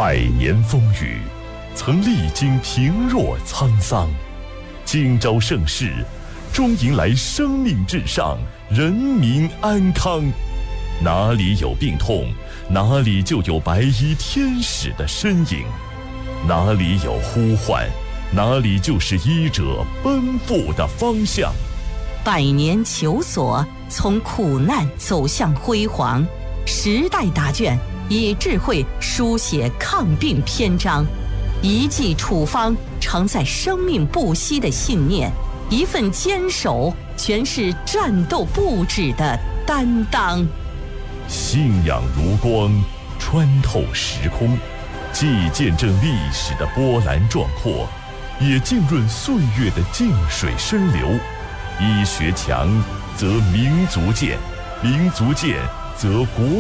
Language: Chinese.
百年风雨，曾历经平若沧桑，今朝盛世，终迎来生命至上，人民安康。哪里有病痛，哪里就有白衣天使的身影；哪里有呼唤，哪里就是医者奔赴的方向。 百年求索，从苦难走向辉煌。时代答卷，以智慧书写抗病篇章。一剂处方，承载生命不息的信念；一份坚守，诠释战斗不止的担当。 信仰如光，穿透时空，既见证历史的波澜壮阔，也浸润岁月的静水深流。医学强则民族健，民族健则国